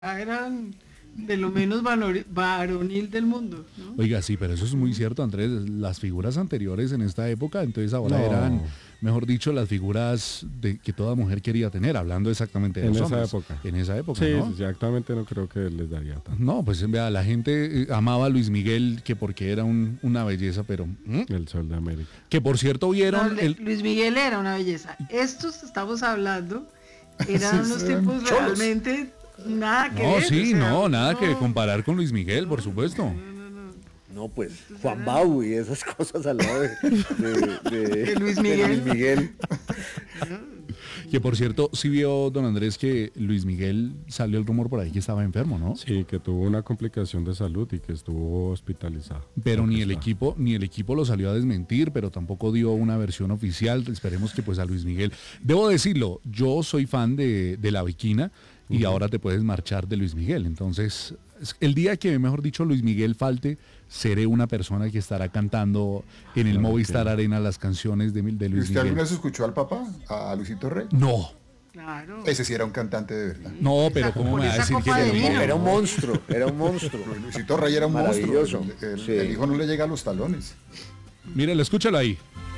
eran de lo menos varonil del mundo, ¿no? Oiga, sí, pero eso es muy cierto, Andrés. Las figuras anteriores en esta época, entonces ahora No. eran, mejor dicho, las figuras de que toda mujer quería tener, hablando exactamente de En los esa hombres. época. En esa época, Sí, ¿no? exactamente, no creo que les daría tanto. No, pues vea, la gente amaba a Luis Miguel, que porque era una belleza, pero... El Sol de América. Que por cierto No, vieron... Luis Miguel era una belleza. Estos que estamos hablando eran unos eran tipos cholos. realmente nada que No, ver. sí, o sea, no, nada que no. comparar con Luis Miguel, por supuesto. No, pues Juan Bau y esas cosas al lado De Luis de Miguel. Luis Miguel. Que por cierto, sí vio don Andrés que Luis Miguel salió el rumor por ahí que estaba enfermo, ¿no? Sí, que tuvo una complicación de salud y que estuvo hospitalizado. Pero ni Creo el que está. equipo lo salió a desmentir, pero tampoco dio una versión oficial. Esperemos que pues a Luis Miguel. Debo decirlo, yo soy fan de La Bikina y ahora te puedes marchar de Luis Miguel. Entonces, el día que, mejor dicho, Luis Miguel falte, seré una persona que estará cantando en el La Movistar Bikina. Arena las canciones de ¿Y Luis usted alguna Miguel. vez escuchó al papá, a Luisito Rey? No, Claro. Ese sí era un cantante de verdad. no, pero Esa- ¿cómo por me va a esa decir que copa de era vino. Era un monstruo, era un monstruo. Luisito Rey era un monstruo. Maravilloso. El Sí. hijo no le llega a los talones. Míralo, escúchalo ahí.